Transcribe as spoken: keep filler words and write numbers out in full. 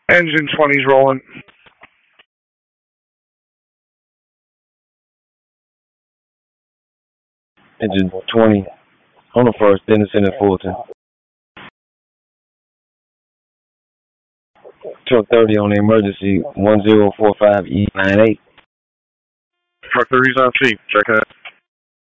Engine twenty's rolling. Engine twenty on the first, Dennison and Fulton. Truck thirty on the emergency, one zero four five E nine eight. Truck thirty's on scene. Check that.